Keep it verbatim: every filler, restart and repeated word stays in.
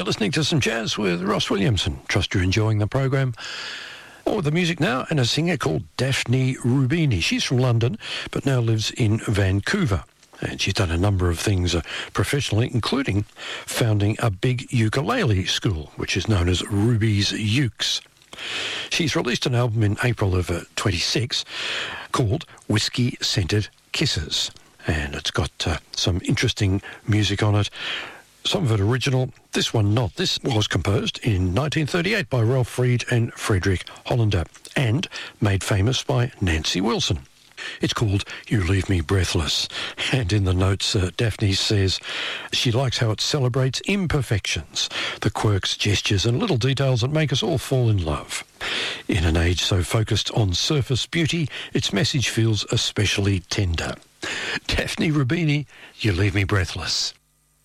You're listening to some jazz with Ross Williamson. Trust you're enjoying the program. Oh, the music now, and a singer called Daphne Rubini. She's from London, but now lives in Vancouver. And she's done a number of things uh, professionally, including founding a big ukulele school, which is known as Ruby's Ukes. She's released an album in April of uh, twenty-six called Whiskey Scented Kisses. And it's got uh, some interesting music on it. Some of it original, this one not. This was composed in nineteen thirty-eight by Ralph Reed and Frederick Hollander and made famous by Nancy Wilson. It's called You Leave Me Breathless. And in the notes, uh, Daphne says she likes how it celebrates imperfections, the quirks, gestures and little details that make us all fall in love. In an age so focused on surface beauty, its message feels especially tender. Daphne Rubini, You Leave Me Breathless.